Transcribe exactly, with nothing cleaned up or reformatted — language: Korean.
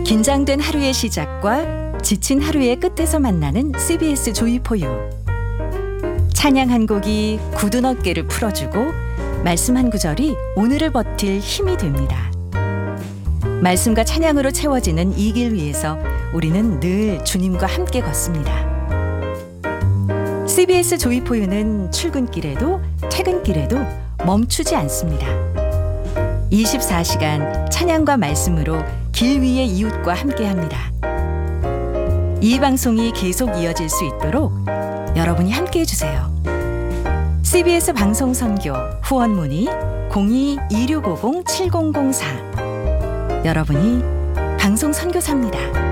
긴장된 하루의 시작과 지친 하루의 끝에서 만나는 씨비에스 조이포유. 찬양 한 곡이 굳은 어깨를 풀어주고 말씀 한 구절이 오늘을 버틸 힘이 됩니다. 말씀과 찬양으로 채워지는 이 길 위에서 우리는 늘 주님과 함께 걷습니다. 씨비에스 조이포유는 출근길에도 퇴근길에도 멈추지 않습니다. 이십사 시간 찬양과 말씀으로 길 위의 이웃과 함께합니다. 이 방송이 계속 이어질 수 있도록 여러분이 함께해 주세요. 씨비에스 방송선교 후원 문의 공이 이육오공 칠공공사. 여러분이 방송선교사입니다.